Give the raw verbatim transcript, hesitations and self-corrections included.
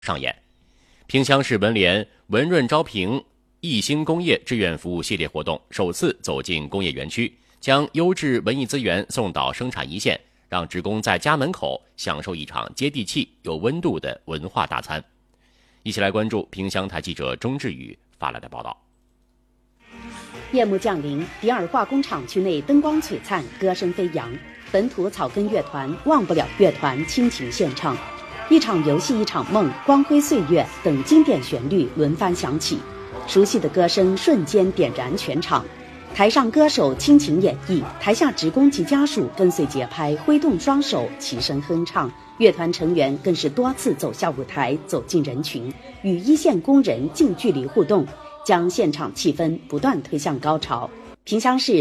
上演。萍乡市文联文润招聘一星工业志愿服务系列活动首次走进工业园区，将优质文艺资源送到生产一线，让职工在家门口享受一场接地气、有温度的文化大餐。一起来关注萍乡台记者钟志宇发来的报道。 夜幕降临，迪尔化工厂区内灯光璀璨，歌声飞扬。本土草根乐团忘不了乐团倾情献唱，一场游戏一场梦，光辉岁月等经典旋律轮番响起，熟悉的歌声瞬间点燃全场。台上歌手倾情演绎，台下职工及家属跟随节拍挥动双手齐声哼唱，乐团成员更是多次走下舞台，走进人群，与一线工人近距离互动，将现场气氛不断推向高潮。萍乡市